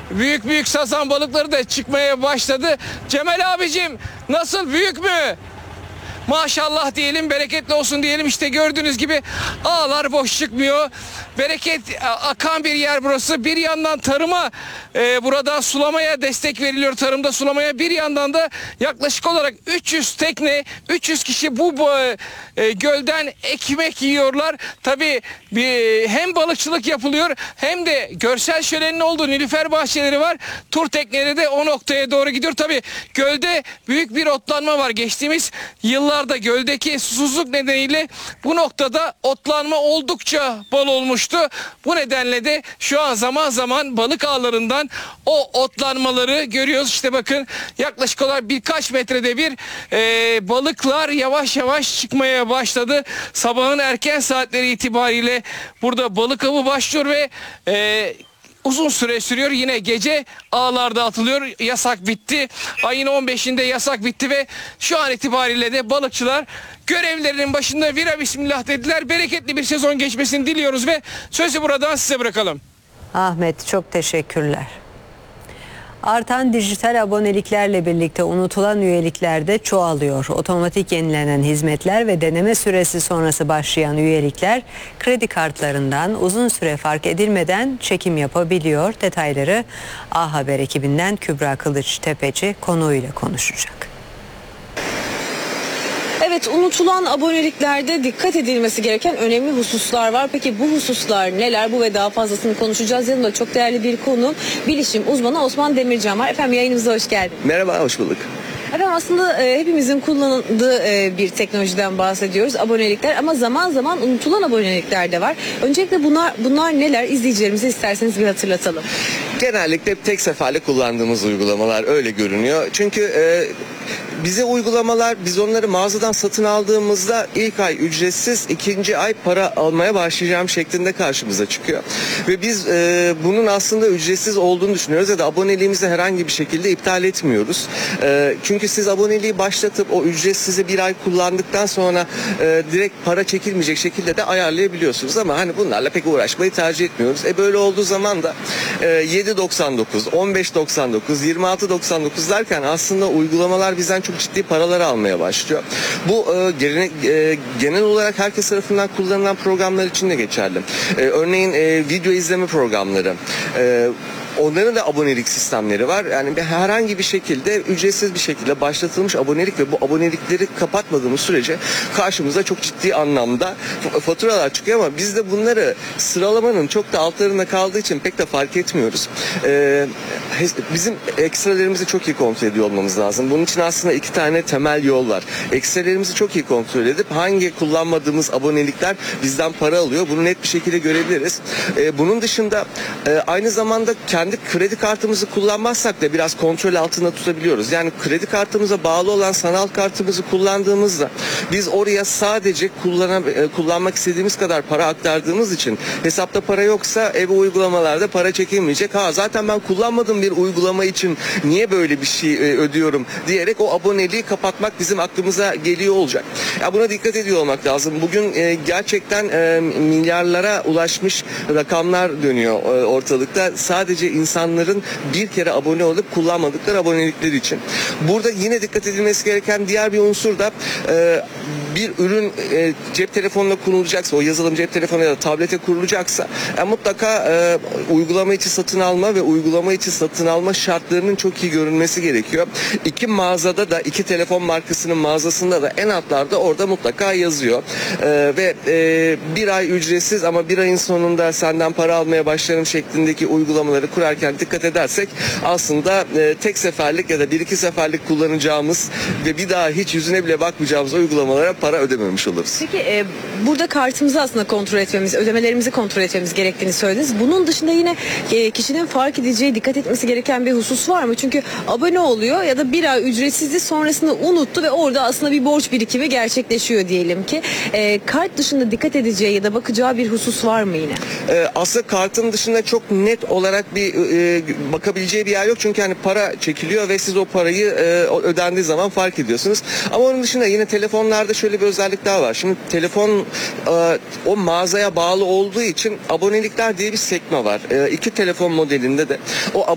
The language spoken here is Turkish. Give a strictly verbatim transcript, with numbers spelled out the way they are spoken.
büyük büyük sazan balıkları da çıkmaya başladı. Cemal abicim, nasıl, büyük mü? Maşallah diyelim, bereketli olsun diyelim. İşte gördüğünüz gibi ağlar boş çıkmıyor. Bereket akan bir yer burası. Bir yandan tarıma, e, buradan sulamaya destek veriliyor. Tarımda sulamaya, bir yandan da yaklaşık olarak üç yüz tekne, üç yüz kişi bu, bu e, gölden ekmek yiyorlar. Tabii bir, hem balıkçılık yapılıyor hem de görsel şölenin olduğu nilüfer bahçeleri var. Tur tekneleri de o noktaya doğru gidiyor. Tabii gölde büyük bir otlanma var. Geçtiğimiz yıllar da göldeki susuzluk nedeniyle bu noktada otlanma oldukça bol olmuştu. Bu nedenle de şu an zaman zaman balık ağlarından o otlanmaları görüyoruz. İşte bakın, yaklaşık olarak birkaç metrede bir e, balıklar yavaş yavaş çıkmaya başladı. Sabahın erken saatleri itibariyle burada balık avı başlıyor ve e, uzun süre sürüyor. Yine gece ağlarda atılıyor. Yasak bitti. Ayın on beşinde yasak bitti ve şu an itibariyle de balıkçılar görevlerinin başında vira bismillah dediler. Bereketli bir sezon geçmesini diliyoruz ve sözü buradan size bırakalım. Ahmet, çok teşekkürler. Artan dijital aboneliklerle birlikte unutulan üyelikler de çoğalıyor. Otomatik yenilenen hizmetler ve deneme süresi sonrası başlayan üyelikler kredi kartlarından uzun süre fark edilmeden çekim yapabiliyor. Detayları A Haber ekibinden Kübra Kılıçtepeci konuğuyla konuşacak. Evet, unutulan aboneliklerde dikkat edilmesi gereken önemli hususlar var. Peki bu hususlar neler? Bu ve daha fazlasını konuşacağız. Yanımda çok değerli bir konu, bilişim uzmanı Osman Demircan var. Efendim, yayınımıza hoş geldiniz. Merhaba, hoş bulduk. Efendim, aslında e, hepimizin kullandığı e, bir teknolojiden bahsediyoruz, abonelikler, ama zaman zaman unutulan abonelikler de var. Öncelikle bunlar bunlar neler? İzleyicilerimize isterseniz bir hatırlatalım. Genellikle tek seferlik kullandığımız uygulamalar öyle görünüyor. Çünkü e, bize uygulamalar, biz onları mağazadan satın aldığımızda ilk ay ücretsiz, ikinci ay para almaya başlayacağım şeklinde karşımıza çıkıyor. Ve biz e, bunun aslında ücretsiz olduğunu düşünüyoruz ya da aboneliğimizi herhangi bir şekilde iptal etmiyoruz. E, çünkü siz aboneliği başlatıp o ücretsizi bir ay kullandıktan sonra e, direkt para çekilmeyecek şekilde de ayarlayabiliyorsunuz, ama hani bunlarla pek uğraşmayı tercih etmiyoruz. E böyle olduğu zaman da e, yedi doksan dokuz, on beş doksan dokuz, yirmi altı doksan dokuz derken aslında uygulamalar bizden çok ciddi paralar almaya başlıyor. Bu e, gene, e, genel olarak herkes tarafından kullanılan programlar için de geçerli. E, örneğin e, video izleme programları, e, onların da abonelik sistemleri var. Yani bir, herhangi bir şekilde ücretsiz bir şekilde başlatılmış abonelik ve bu abonelikleri kapatmadığımız sürece karşımıza çok ciddi anlamda faturalar çıkıyor, ama biz de bunları sıralamanın çok da altlarında kaldığı için pek de fark etmiyoruz. Ee, bizim ekstralarımızı çok iyi kontrol ediyor olmamız lazım. Bunun için aslında iki tane temel yol var. Ekstralarımızı çok iyi kontrol edip hangi kullanmadığımız abonelikler bizden para alıyor, bunu net bir şekilde görebiliriz. Ee, bunun dışında e, aynı zamanda kendi kredi kartımızı kullanmazsak da biraz kontrol altında tutabiliyoruz. Yani kredi kartımıza bağlı olan sanal kartımızı kullandığımızda biz oraya sadece kullan kullanmak istediğimiz kadar para aktardığımız için hesapta para yoksa ev uygulamalarda para çekilmeyecek. Ha zaten ben kullanmadığım bir uygulama için niye böyle bir şey ödüyorum diyerek o aboneliği kapatmak bizim aklımıza geliyor olacak. Ya buna dikkat ediyor olmak lazım. Bugün e, gerçekten e, milyarlara ulaşmış rakamlar dönüyor e, ortalıkta. Sadece insanların bir kere abone olup kullanmadıkları abonelikleri için. Burada yine dikkat edilmesi gereken diğer bir unsur da e, bir ürün e, cep telefonuna kurulacaksa, o yazılım cep telefonu ya da tablete kurulacaksa e, mutlaka e, uygulama içi satın alma ve uygulama içi satın alma şartlarının çok iyi görünmesi gerekiyor. İki mağazada da, iki telefon markasının mağazasında da en altlarda orada mutlaka yazıyor. E, ve e, bir ay ücretsiz ama bir ayın sonunda senden para almaya başlarım şeklindeki uygulamaları kurarken dikkat edersek aslında e, tek seferlik ya da bir iki seferlik kullanacağımız ve bir daha hiç yüzüne bile bakmayacağımız uygulamalara para ödememiş oluruz. Peki e, burada kartımızı aslında kontrol etmemiz, ödemelerimizi kontrol etmemiz gerektiğini söylediniz. Bunun dışında yine e, kişinin fark edeceği, dikkat etmesi gereken bir husus var mı? Çünkü abone oluyor ya da bir ay ücretsizdi, sonrasında unuttu ve orada aslında bir borç birikimi gerçekleşiyor diyelim ki. E, kart dışında dikkat edeceği ya da bakacağı bir husus var mı yine? E, aslında kartın dışında çok net olarak bir e, bakabileceği bir yer yok. Çünkü hani para çekiliyor ve siz o parayı e, ödendiği zaman fark ediyorsunuz. Ama onun dışında yine telefonlarda şöyle bir özellik daha var. Şimdi telefon e, o mağazaya bağlı olduğu için abonelikler diye bir sekme var. E, iki telefon modelinde de o